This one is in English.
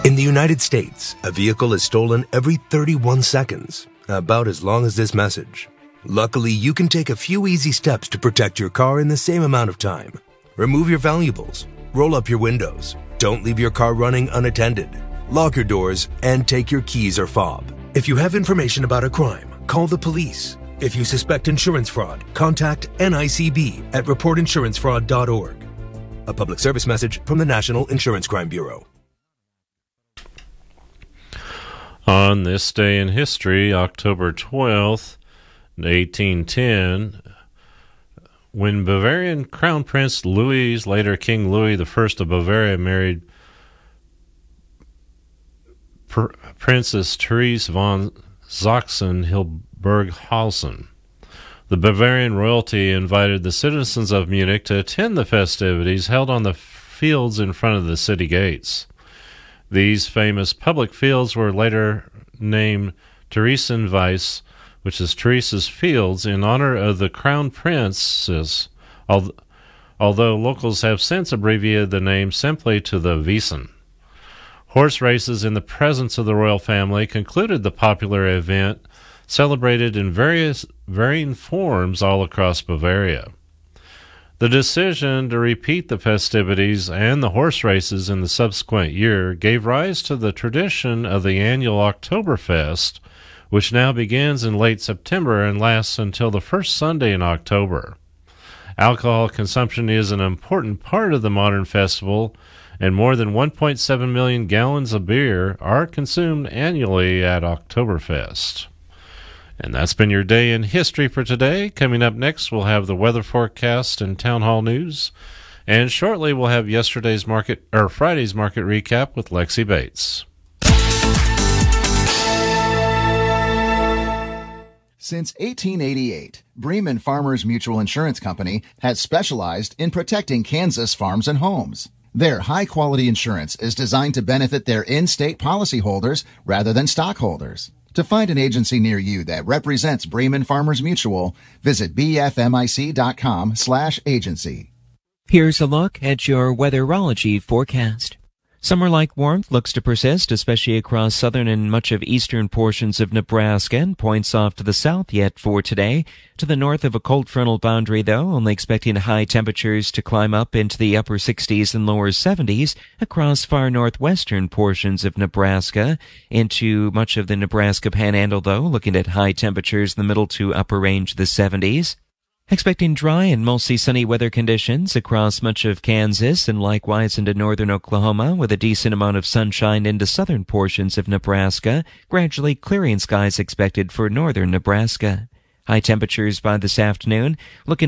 In the United States, a vehicle is stolen every 31 seconds, about as long as this message. Luckily, you can take a few easy steps to protect your car in the same amount of time. Remove your valuables, roll up your windows, don't leave your car running unattended, lock your doors, and take your keys or fob. If you have information about a crime, call the police. If you suspect insurance fraud, contact NICB at reportinsurancefraud.org. A public service message from the National Insurance Crime Bureau. On this day in history, October 12th, 1810, when Bavarian Crown Prince Louis, later King Louis I of Bavaria, married Princess Therese von Sachsen-Hildburghausen. The Bavarian royalty invited the citizens of Munich to attend the festivities held on the fields in front of the city gates. These famous public fields were later named Theresienwiese, which is Teresa's Fields, in honor of the Crown Princess, although locals have since abbreviated the name simply to the Wiesen. Horse races in the presence of the royal family concluded the popular event, celebrated in varying forms all across Bavaria. The decision to repeat the festivities and the horse races in the subsequent year gave rise to the tradition of the annual Oktoberfest, which now begins in late September and lasts until the first Sunday in October. Alcohol consumption is an important part of the modern festival, and more than 1.7 million gallons of beer are consumed annually at Oktoberfest. And that's been your day in history for today. Coming up next, we'll have the weather forecast and town hall news. And shortly, we'll have Friday's market recap with Lexi Bates. Since 1888, Bremen Farmers Mutual Insurance Company has specialized in protecting Kansas farms and homes. Their high-quality insurance is designed to benefit their in-state policyholders rather than stockholders. To find an agency near you that represents Bremen Farmers Mutual, visit bfmic.com/agency. Here's a look at your weatherology forecast. Summer-like warmth looks to persist, especially across southern and much of eastern portions of Nebraska, and points off to the south yet for today. To the north of a cold frontal boundary, though, only expecting high temperatures to climb up into the upper 60s and lower 70s across far northwestern portions of Nebraska. Into much of the Nebraska Panhandle, though, looking at high temperatures in the middle to upper range of the 70s. Expecting dry and mostly sunny weather conditions across much of Kansas and likewise into northern Oklahoma, with a decent amount of sunshine into southern portions of Nebraska, gradually clearing skies expected for northern Nebraska. High temperatures by this afternoon, looking